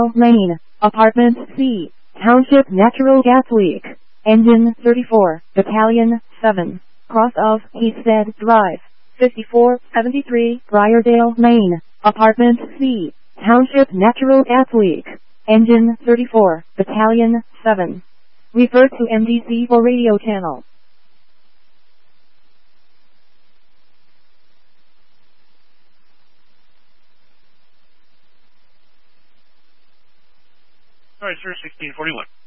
Lane, Apartment C, Township Natural Gas Leak, Engine 34, Battalion 7, cross of Haystead Drive, 5473, Briardale Lane, Apartment C, Township Natural Gas Leak, Engine 34, Battalion 7. Refer to MDC for radio channel. Alright, sir, 1641.